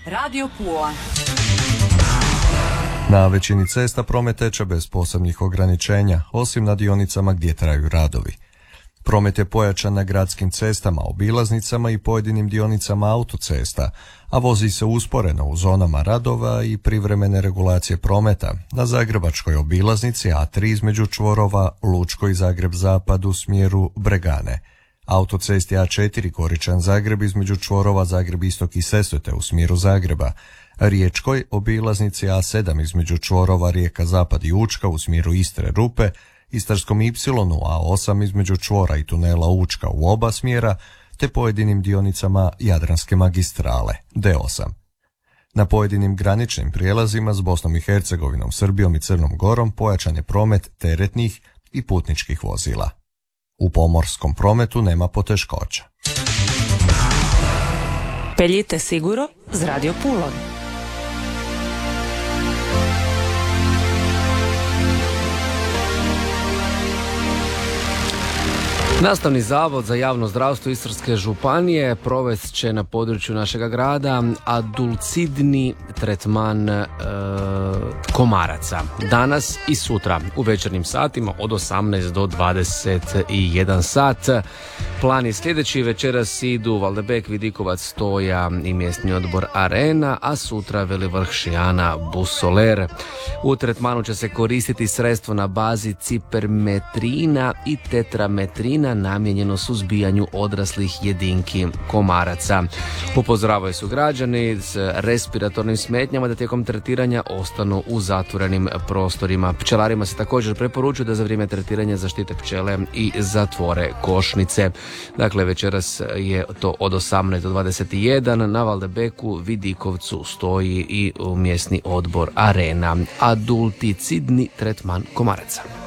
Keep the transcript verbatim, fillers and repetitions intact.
Radio Pula. Na većini cesta promet teče bez posebnih ograničenja, osim na dionicama gdje traju radovi. Promet je pojačan na gradskim cestama, obilaznicama i pojedinim dionicama autocesta, a vozi se usporeno u zonama radova i privremene regulacije prometa na zagrebačkoj obilaznici A tri između čvorova Lučko i Zagreb Zapad u smjeru Bregane, autocesti A četiri Goričan Zagreb između čvorova Zagreb Istok i Sesvete u smjeru Zagreba, Riječkoj obilaznici A sedam između čvorova Rijeka Zapad i Učka u smjeru Istre Rupe, Istarskom Ipsilonu A osam između čvora i tunela Učka u oba smjera, te pojedinim dionicama Jadranske magistrale D osam. Na pojedinim graničnim prijelazima s Bosnom i Hercegovinom, Srbijom i Crnom Gorom pojačan je promet teretnih i putničkih vozila. U pomorskom prometu nema poteškoća. Peljite siguro z Radio Pulom. Nastavni zavod za javno zdravstvo Istarske županije provest će na području našega grada adulcidni tretman e, komaraca. Danas i sutra u večernjim satima od osamnaest do dvadeset jedan sat. Plan je sljedeći: večeras idu Valdebek, Vidikovac, Stoja i mjesni odbor Arena, a sutra Velivrh, Šijana, Busoler. U tretmanu će se koristiti sredstvo na bazi cipermetrina i tetrametrina namijenjeno suzbijanju odraslih jedinki komaraca. Upozoravaju su građani s respiratornim smetnjama da tijekom tretiranja ostanu u zatvorenim prostorima. Pčelarima se također preporučuje da za vrijeme tretiranja zaštite pčele i zatvore košnice. Dakle, večeras je to od osamnaest do dvadeset jedan na Valdebeku, Vidikovcu, Stoji i u mjesni odbor Arena. Adulticidni tretman komaraca.